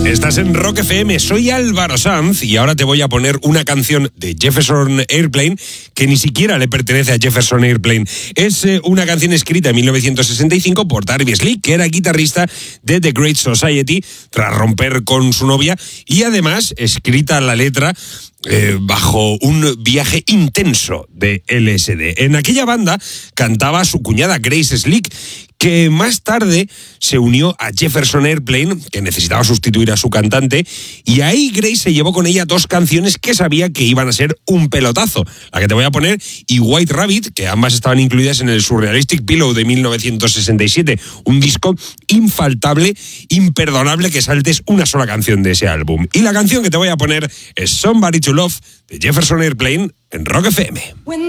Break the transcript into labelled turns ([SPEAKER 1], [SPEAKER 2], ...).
[SPEAKER 1] Estás en Rock FM, soy Álvaro Sanz y ahora te voy a poner una canción de Jefferson Airplane que ni siquiera le pertenece a Jefferson Airplane. Es una canción escrita en 1965 por Darby Slick, que era guitarrista de The Great Society tras romper con su novia, y además escrita la letra bajo un viaje intenso de LSD. En aquella banda cantaba su cuñada Grace Slick, que más tarde se unió a Jefferson Airplane, que necesitaba sustituir a su cantante, y ahí Grace se llevó con ella dos canciones que sabía que iban a ser un pelotazo, la que te voy a poner y White Rabbit, que ambas estaban incluidas en el Surrealistic Pillow de 1967, un disco infaltable, imperdonable que saltes una sola canción de ese álbum. Y la canción que te voy a poner es Somebody to Love de Jefferson Airplane en Rock FM.